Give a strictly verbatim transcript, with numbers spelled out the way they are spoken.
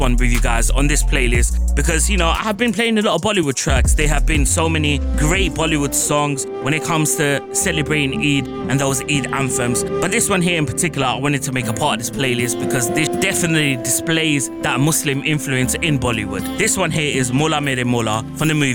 one with you guys on this playlist because, you know, I have been playing a lot of Bollywood tracks. There have been so many great Bollywood songs when it comes to celebrating Eid and those Eid anthems. But this one here in particular, I wanted to make a part of this playlist because this definitely displays that Muslim influence in Bollywood. This one here is Mola Mere Mola from the movie